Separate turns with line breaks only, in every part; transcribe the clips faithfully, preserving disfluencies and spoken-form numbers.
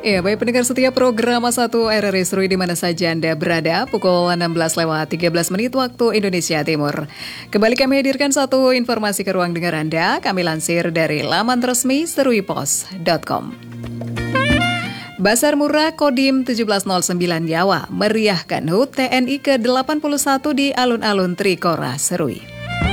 Ya, baik pendengar setia program satu R R I Seru di mana saja Anda berada, pukul enam belas lewat tiga belas menit waktu Indonesia Timur. Kembali kami hadirkan satu informasi ke ruang dengar Anda, kami lansir dari laman resmi seruipos dot com. Basar Murah Kodim tujuh belas nol sembilan Jawa meriahkan H U T T N I ke delapan puluh satu di alun-alun Trikora Serui.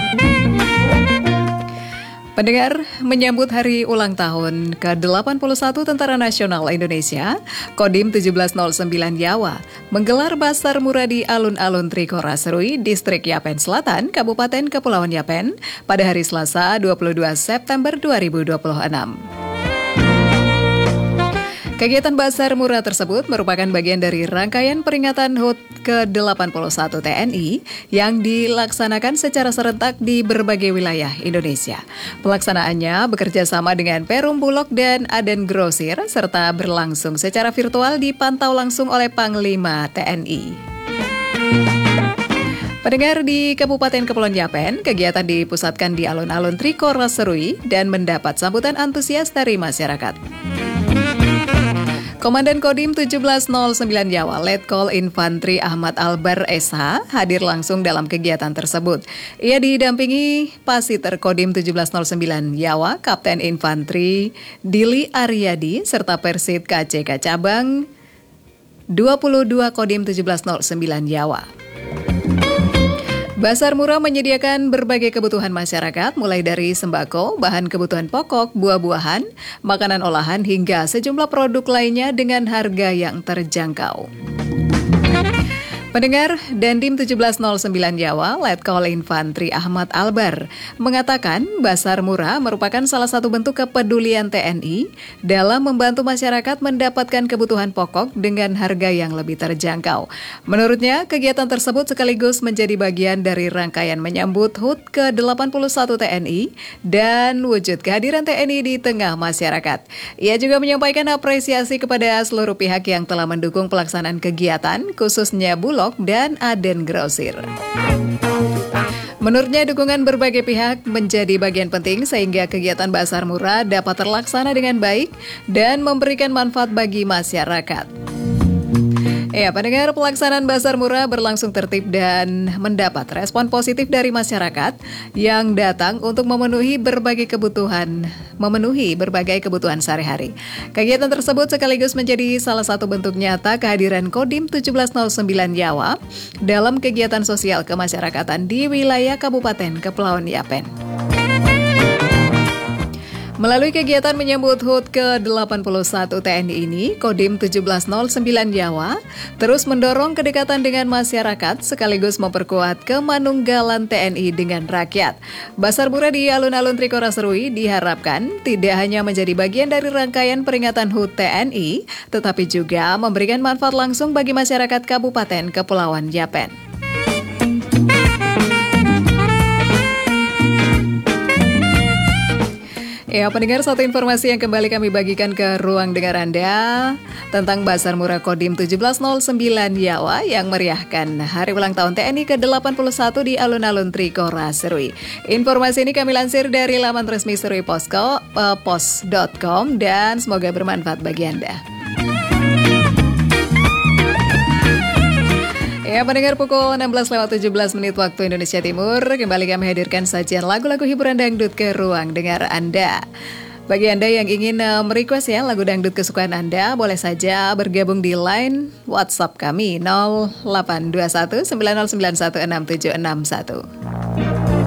Pendengar, menyambut hari ulang tahun ke delapan puluh satu Tentara Nasional Indonesia, Kodim tujuh belas nol sembilan Jawa menggelar Basar Murah di alun-alun Trikora Serui, Distrik Yapen Selatan, Kabupaten Kepulauan Yapen, pada hari Selasa dua puluh dua September dua ribu dua puluh enam. Kegiatan Basar Murah tersebut merupakan bagian dari rangkaian peringatan H U T ke delapan puluh satu T N I yang dilaksanakan secara serentak di berbagai wilayah Indonesia. Pelaksanaannya bekerja sama dengan Perum Bulog dan Aden Grosir serta berlangsung secara virtual dipantau langsung oleh Panglima T N I. Pendengar, di Kabupaten Kepulauan Yapen, kegiatan dipusatkan di alun-alun Trikora Serui dan mendapat sambutan antusias dari masyarakat. Komandan Kodim tujuh belas nol sembilan Jawa, Letkol Infantri Ahmad Albar S H, hadir langsung dalam kegiatan tersebut. Ia didampingi Pasiter Kodim tujuh belas nol sembilan Jawa, Kapten Infantri Dili Aryadi, serta Persit K C K Cabang dua puluh dua Kodim tujuh belas nol sembilan Jawa. Basar Murah menyediakan berbagai kebutuhan masyarakat, mulai dari sembako, bahan kebutuhan pokok, buah-buahan, makanan olahan, hingga sejumlah produk lainnya dengan harga yang terjangkau. Pendengar, Dandim tujuh belas nol sembilan Jawa, Letkol Infantri Ahmad Albar, mengatakan Basar Murah merupakan salah satu bentuk kepedulian T N I dalam membantu masyarakat mendapatkan kebutuhan pokok dengan harga yang lebih terjangkau. Menurutnya, kegiatan tersebut sekaligus menjadi bagian dari rangkaian menyambut H U T ke delapan puluh satu T N I dan wujud kehadiran T N I di tengah masyarakat. Ia juga menyampaikan apresiasi kepada seluruh pihak yang telah mendukung pelaksanaan kegiatan, khususnya Bulog dan Aden Grosir. Menurutnya, dukungan berbagai pihak menjadi bagian penting sehingga kegiatan Basar Murah dapat terlaksana dengan baik dan memberikan manfaat bagi masyarakat. Ya, pendengar, pelaksanaan Basar Murah berlangsung tertib dan mendapat respon positif dari masyarakat yang datang untuk memenuhi berbagai kebutuhan, memenuhi berbagai kebutuhan sehari-hari. Kegiatan tersebut sekaligus menjadi salah satu bentuk nyata kehadiran Kodim tujuh belas nol sembilan Jawa dalam kegiatan sosial kemasyarakatan di wilayah Kabupaten Kepulauan Yapen. Melalui kegiatan menyambut H U T ke delapan puluh satu T N I ini, Kodim tujuh belas nol sembilan Jawa terus mendorong kedekatan dengan masyarakat sekaligus memperkuat kemanunggalan T N I dengan rakyat. Basar Murah di alun-alun Trikora Serui diharapkan tidak hanya menjadi bagian dari rangkaian peringatan H U T T N I, tetapi juga memberikan manfaat langsung bagi masyarakat Kabupaten Kepulauan Yapen. Ya, pendengar, satu informasi yang kembali kami bagikan ke ruang dengar Anda tentang Basar Murah Kodim tujuh belas nol sembilan Jawa yang meriahkan hari ulang tahun T N I ke delapan puluh satu di alun-alun Trikora Serui. Informasi ini kami lansir dari laman resmi seruipos dot com dan semoga bermanfaat bagi Anda. Ya, pendengar, pukul enam belas lewat tujuh belas menit waktu Indonesia Timur, kembali kami hadirkan sajian lagu-lagu hiburan dangdut ke ruang dengar Anda. Bagi Anda yang ingin uh, merequest ya lagu dangdut kesukaan Anda, boleh saja bergabung di line WhatsApp kami nol delapan dua satu sembilan nol sembilan satu enam tujuh enam satu.